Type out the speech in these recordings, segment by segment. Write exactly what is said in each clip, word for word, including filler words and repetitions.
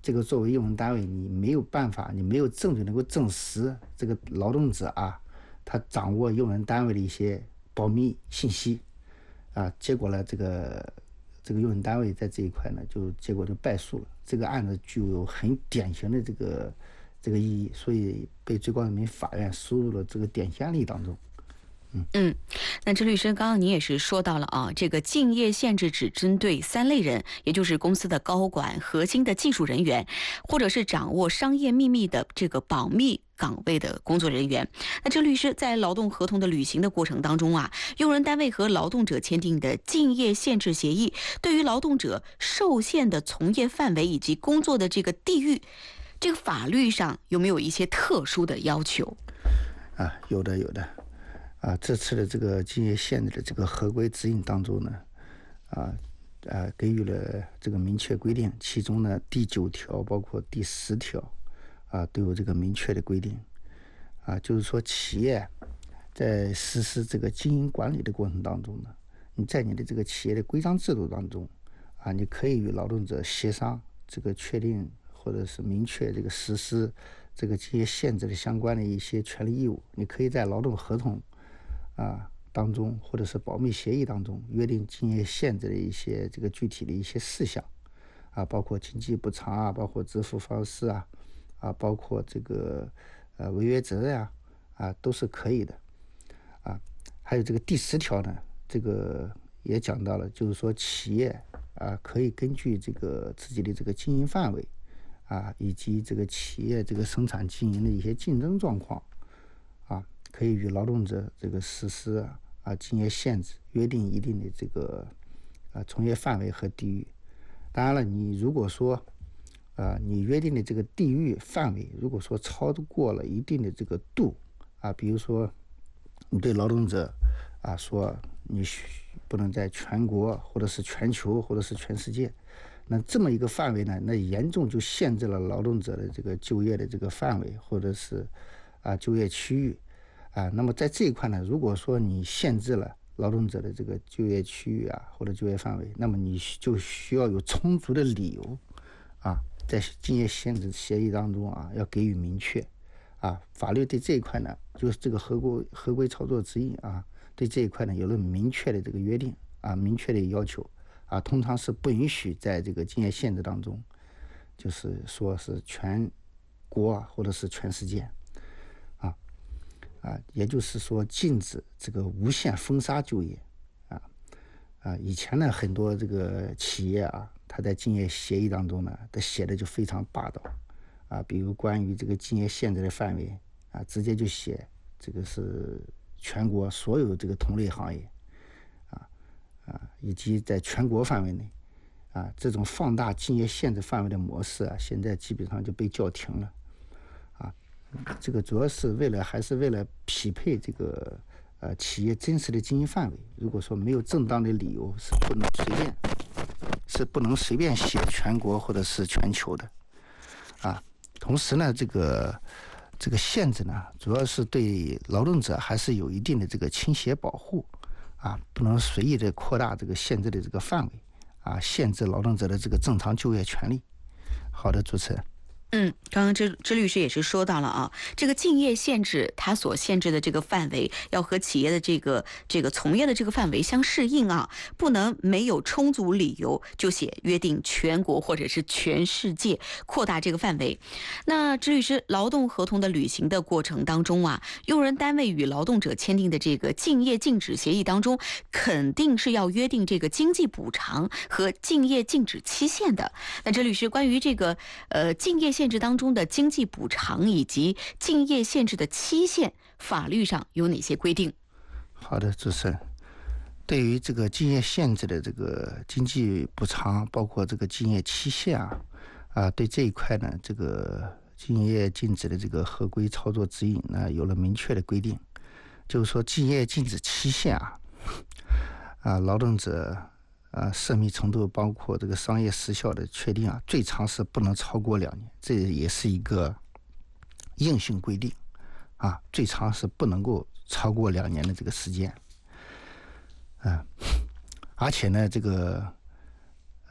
这个作为用人单位，你没有办法，你没有证据能够证实这个劳动者啊，他掌握用人单位的一些保密信息啊，结果呢，这个这个用人单位在这一块呢，就结果就败诉了。这个案子具有很典型的这个这个意义，所以被最高人民法院输入了这个典型案例当中。 嗯嗯，那支律师，刚刚您也是说到了啊，这个竞业限制只针对三类人，也就是公司的高管、核心的技术人员，或者是掌握商业秘密的这个保密岗位的工作人员。那这律师在劳动合同的履行的过程当中啊，用人单位和劳动者签订的竞业限制协议，对于劳动者受限的从业范围以及工作的这个地域，这个法律上有没有一些特殊的要求？ 啊，有的，有的。啊，这次的这个竞业限制的这个合规指引当中呢，啊，啊，给予了这个明确规定，其中呢第九条包括第十条，啊，都有这个明确的规定，啊，就是说企业在实施这个经营管理的过程当中呢，你在你的这个企业的规章制度当中，啊，你可以与劳动者协商这个确定或者是明确这个实施这个竞业限制的相关的一些权利义务，你可以在劳动合同啊当中或者是保密协议当中约定竞业限制的一些这个具体的一些事项啊，包括经济补偿啊，包括支付方式啊，啊，包括这个呃违约责任啊，啊都是可以的啊。还有这个第十条呢，这个也讲到了，就是说企业啊可以根据这个自己的这个经营范围啊，以及这个企业这个生产经营的一些竞争状况啊，可以与劳动者这个实施啊啊竞业限制，约定一定的这个啊从业范围和地域。当然了，你如果说啊你约定的这个地域范围，如果说超过了一定的这个度啊，比如说你对劳动者啊说你不能在全国或者是全球或者是全世界，那这么一个范围呢，那严重就限制了劳动者的这个就业的这个范围或者是啊就业区域啊。那么在这一块呢，如果说你限制了劳动者的这个就业区域啊或者就业范围，那么你就需要有充足的理由啊，在竞业限制协议当中啊要给予明确啊。法律对这一块呢，就是这个合规合规操作指引啊，对这一块呢有了明确的这个约定啊，明确的要求啊，通常是不允许在这个竞业限制当中，就是说是全国或者是全世界啊啊，也就是说禁止这个无限封杀就业啊啊。以前呢，很多这个企业啊，它在竞业协议当中呢，它写的就非常霸道啊，比如关于这个竞业限制的范围啊，直接就写这个是全国所有这个同类行业啊啊，以及在全国范围内啊，这种放大竞业限制范围的模式啊，现在基本上就被叫停了啊。这个主要是为了还是为了匹配这个呃企业真实的经营范围。如果说没有正当的理由，是不能随便是不能随便写全国或者是全球的啊。同时呢，这个这个限制呢，主要是对劳动者还是有一定的这个倾斜保护啊，不能随意的扩大这个限制的这个范围啊，限制劳动者的这个正常就业权利。好的，主持人。 嗯，刚刚支支律师也是说到了啊，这个竞业限制它所限制的这个范围要和企业的这个这个从业的这个范围相适应啊，不能没有充足理由就写约定全国或者是全世界扩大这个范围。那支律师，劳动合同的履行的过程当中啊，用人单位与劳动者签订的这个竞业禁止协议当中，肯定是要约定这个经济补偿和竞业禁止期限的。那支律师，关于这个呃竞业限制当中的经济补偿以及竞业限制的期限，法律上有哪些规定？ 好的，主持人。对于这个竞业限制的这个经济补偿，包括这个竞业期限啊，啊，对这一块呢，这个竞业禁止的这个合规操作指引呢，有了明确的规定，就是说竞业禁止期限啊，啊，劳动者啊，涉密程度包括这个商业时效的确定啊，最长是不能超过两年，这也是一个硬性规定啊，最长是不能够超过两年的这个时间。啊，而且呢，这个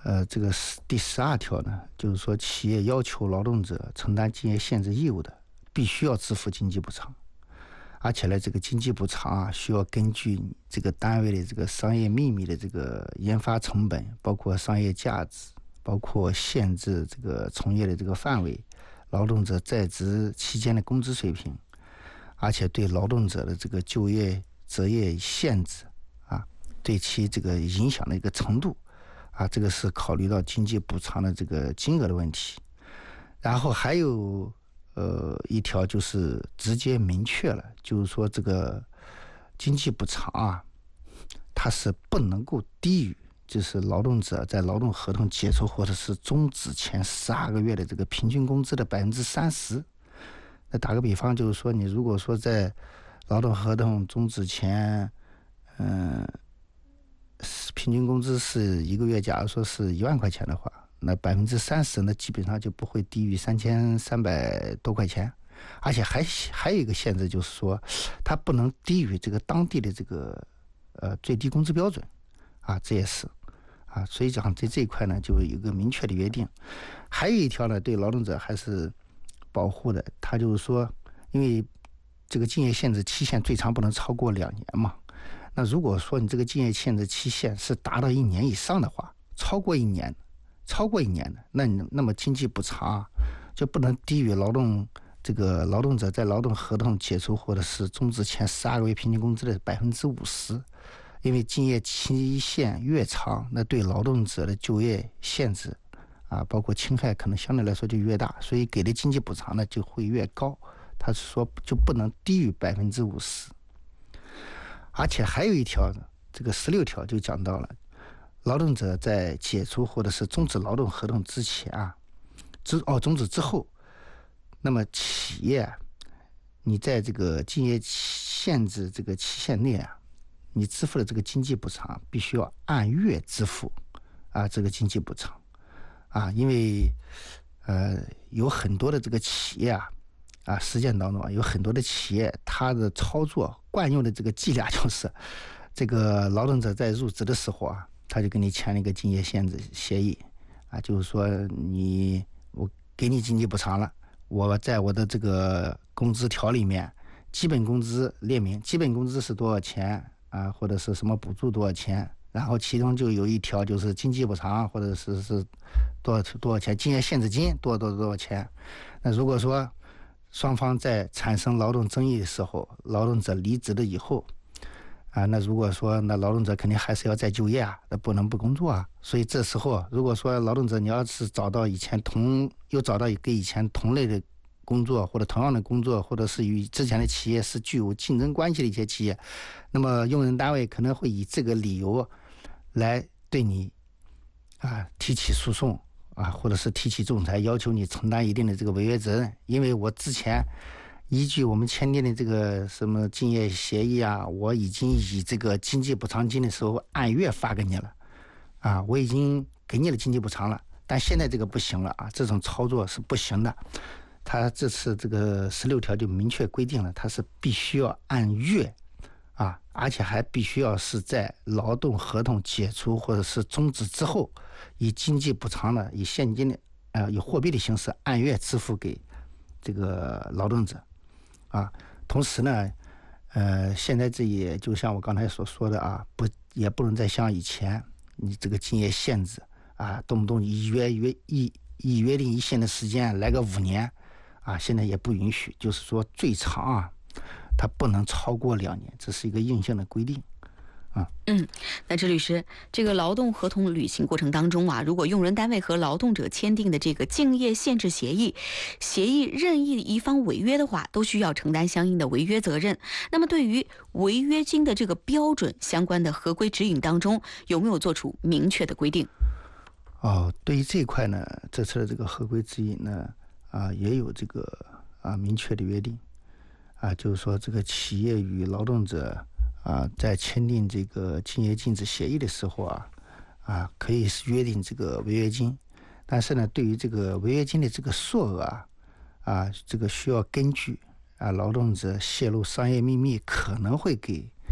呃，这个第十二条呢，就是说企业要求劳动者承担竞业限制义务的，必须要支付经济补偿。而且呢，这个经济补偿啊，需要根据这个单位的这个商业秘密的这个研发成本，包括商业价值，包括限制这个从业的这个范围，劳动者在职期间的工资水平，而且对劳动者的这个就业择业限制啊，对其这个影响的一个程度啊，这个是考虑到经济补偿的这个金额的问题。然后还有。呃，一条就是直接明确了，就是说这个经济补偿啊，它是不能够低于就是劳动者在劳动合同解除或者是终止前十二个月的这个平均工资的百分之三十。那打个比方，就是说你如果说在劳动合同终止前，嗯、呃，平均工资是一个月，假如说是一万块钱的话。那百分之三十呢，基本上就不会低于三千三百多块钱，而且还还有一个限制，就是说，它不能低于这个当地的这个呃最低工资标准，啊，这也是啊，所以讲在这一块呢，就有一个明确的约定。还有一条呢，对劳动者还是保护的，它就是说，因为这个竞业限制期限最长不能超过两年嘛，那如果说你这个竞业限制期限是达到一年以上的话，超过一年。超过一年的，那你那么经济补偿就不能低于劳动这个劳动者在劳动合同解除或者是终止前十二个月平均工资的百分之五十，因为竞业期限越长，那对劳动者的就业限制啊，包括侵害可能相对来说就越大，所以给的经济补偿呢就会越高。他是说就不能低于百分之五十，而且还有一条，这个十六条就讲到了。劳动者在解除或者是终止劳动合同之前啊，之哦终止之后，那么企业你在这个竞业限制这个期限内啊，你支付的这个经济补偿必须要按月支付啊，这个经济补偿啊，因为呃有很多的这个企业啊啊实践当中啊，有很多的企业它的操作惯用的这个伎俩就是，这个劳动者在入职的时候啊。他就跟你签了一个竞业限制协议，啊，就是说你我给你经济补偿了，我在我的这个工资条里面，基本工资列明基本工资是多少钱啊，或者是什么补助多少钱，然后其中就有一条就是经济补偿或者是是多少多少钱，竞业限制金多少多少多少钱。那如果说双方在产生劳动争议的时候，劳动者离职了以后。啊，那如果说那劳动者肯定还是要再就业啊，那不能不工作啊。所以这时候，如果说劳动者你要是找到以前同又找到一个以前同类的工作或者同样的工作，或者是与之前的企业是具有竞争关系的一些企业，那么用人单位可能会以这个理由来对你啊提起诉讼啊，或者是提起仲裁，要求你承担一定的这个违约责任，因为我之前。依据我们签订的这个什么竞业协议啊，我已经以这个经济补偿金的时候按月发给你了，啊，我已经给你了经济补偿了，但现在这个不行了啊，这种操作是不行的。他这次这个十六条就明确规定了，他是必须要按月啊，而且还必须要是在劳动合同解除或者是终止之后，以经济补偿呢，以现金的呃以货币的形式按月支付给这个劳动者。啊，同时呢，呃，现在这也就像我刚才所说的啊，不也不能再像以前你这个竞业限制啊，动不动一约约一一约定一线的时间来个五年啊，现在也不允许，就是说最长啊，它不能超过两年，这是一个硬性的规定。 嗯，那支律师，这个劳动合同履行过程当中啊，如果用人单位和劳动者签订的这个竞业限制协议，协议任意一方违约的话，都需要承担相应的违约责任。那么，对于违约金的这个标准，相关的合规指引当中有没有做出明确的规定？ 哦，对于这一块呢，这次的这个合规指引呢，啊，也有这个啊明确的约定，啊，就是说这个企业与劳动者。啊，在签订这个竞业禁止协议的时候啊，啊，可以约定这个违约金，但是呢，对于这个违约金的这个数额啊，啊，这个需要根据啊劳动者泄露商业秘密可能会给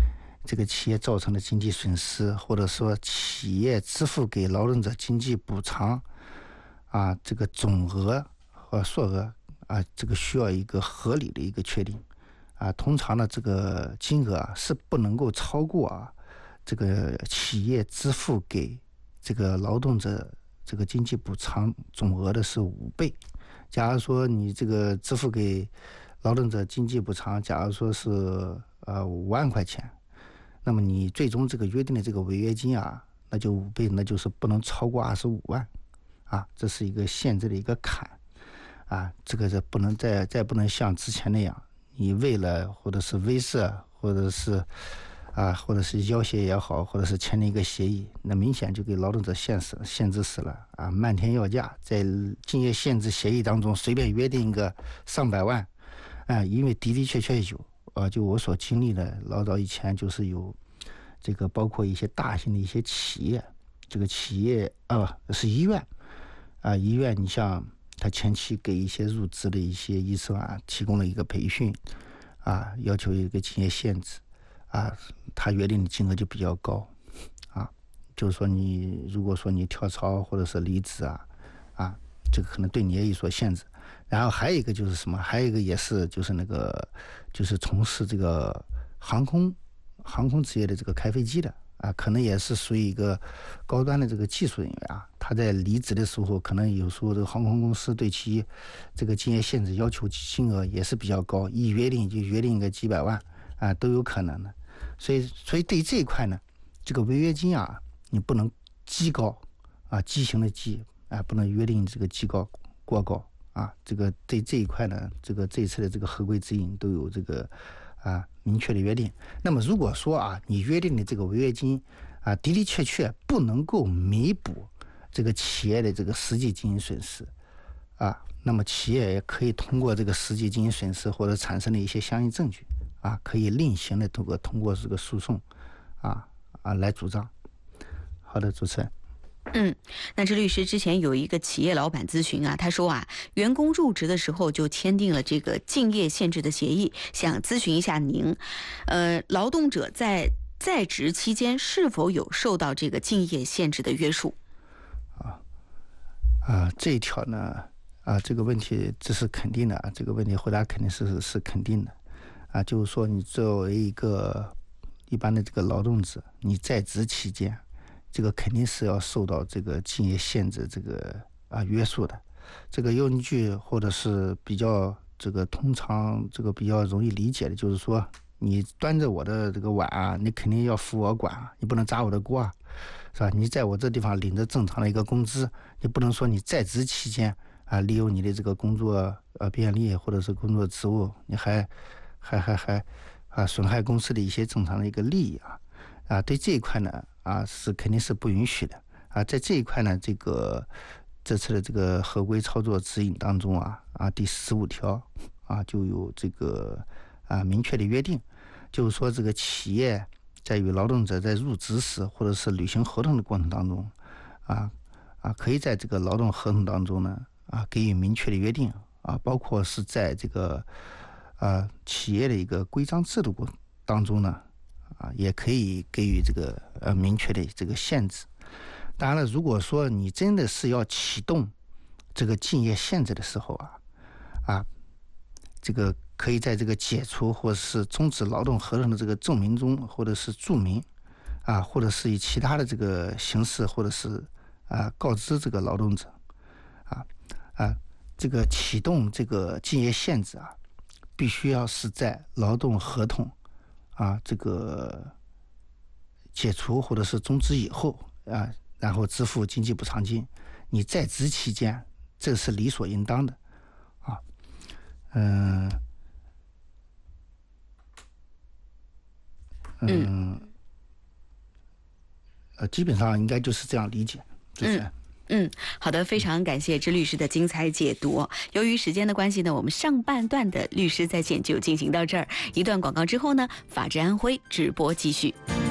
这个企业造成的经济损失，或者说企业支付给劳动者经济补偿啊，这个总额和数额啊，这个需要一个合理的一个确定啊。通常呢，这个金额啊是不能够超过啊这个企业支付给这个劳动者这个经济补偿总额的是五倍。假如说你这个支付给劳动者经济补偿，假如说是呃五万块钱，那么你最终这个约定的这个违约金啊，那就五倍，那就是不能超过二十五万啊，这是一个限制的一个坎啊，这个是不能再再不能像之前那样，你为了或者是威慑，或者是啊，或者是要挟也好，或者是签了一个协议，那明显就给劳动者限死限制死了啊！漫天要价，在竞业限制协议当中随便约定一个上百万啊，因为的的确确有啊，就我所经历的，老早以前就是有这个，包括一些大型的一些企业，这个企业啊是医院啊，医院你像他前期给一些入职的一些医生啊，提供了一个培训啊，要求一个竞业限制。啊，他约定的金额就比较高，啊，就是说你如果说你跳槽或者是离职啊，啊，这个可能对你也有所限制。然后还有一个就是什么？还有一个也是就是那个就是从事这个航空航空职业的这个开飞机的啊，可能也是属于一个高端的这个技术人员啊。他在离职的时候，可能有时候这个航空公司对其这个竞业限制要求金额也是比较高，一约定就约定个几百万啊，都有可能的。所以，所以对于这一块呢，这个违约金啊，你不能畸高啊，畸形的畸啊，不能约定这个畸高过高啊。这个对这一块呢，这个这一次的这个合规指引都有这个啊明确的约定。那么如果说啊，你约定的这个违约金啊，的的确确不能够弥补这个企业的这个实际经营损失啊，那么企业也可以通过这个实际经营损失或者产生的一些相应证据。啊，可以另行的通过通过这个诉讼，啊啊来主张。好的，主持人。 嗯，那这律师之前有一个企业老板咨询啊，他说啊，员工入职的时候就签订了这个竞业限制的协议，想咨询一下您，呃，劳动者在在职期间是否有受到这个竞业限制的约束？ 啊啊，这一条呢，啊，这个问题这是肯定的啊，这个问题回答肯定是是肯定的。啊，就是说，你作为一个一般的这个劳动者，你在职期间，这个肯定是要受到这个竞业限制这个啊约束的。这个用句或者是比较这个通常这个比较容易理解的，就是说，你端着我的这个碗啊，你肯定要扶我管啊，你不能砸我的锅啊，是吧？你在我这地方领着正常的一个工资，你不能说你在职期间啊，利用你的这个工作呃便利或者是工作职务，你还还还还啊，损害公司的一些正常的一个利益啊啊，对这一块呢啊是肯定是不允许的啊。在这一块呢，这个这次的这个合规操作指引当中啊啊第十五条啊就有这个啊明确的约定，就是说这个企业在与劳动者在入职时或者是履行合同的过程当中啊啊可以在这个劳动合同当中呢啊给予明确的约定啊，包括是在这个。呃，企业的一个规章制度过当中呢，啊，也可以给予这个呃明确的这个限制。当然了，如果说你真的是要启动这个竞业限制的时候啊，啊，这个可以在这个解除或者是终止劳动合同的这个证明中，或者是注明，啊，或者是以其他的这个形式，或者是啊告知这个劳动者，啊啊，这个启动这个竞业限制啊。必须要是在劳动合同啊这个解除或者是终止以后啊，然后支付经济补偿金。你在职期间，这是理所应当的啊。嗯嗯呃，基本上应该就是这样理解。主持人。 嗯，好的，非常感谢支律师的精彩解读。由于时间的关系呢，我们上半段的律师在线就进行到这儿。一段广告之后呢，法治安徽直播继续。